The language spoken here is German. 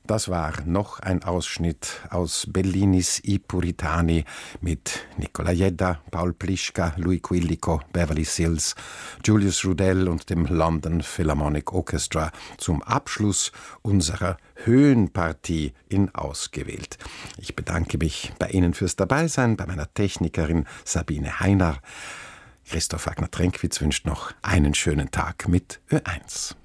Das war noch ein Ausschnitt aus Bellinis I Puritani mit Nicola Jedda, Paul Pliszka, Louis Quilico, Beverly Sills, Julius Rudell und dem London Philharmonic Orchestra zum Abschluss unserer Höhenpartie in Ausgewählt. Ich bedanke mich bei Ihnen fürs Dabeisein, bei meiner Technikerin Sabine Heiner. Christoph Wagner-Trenkwitz wünscht noch einen schönen Tag mit Ö1.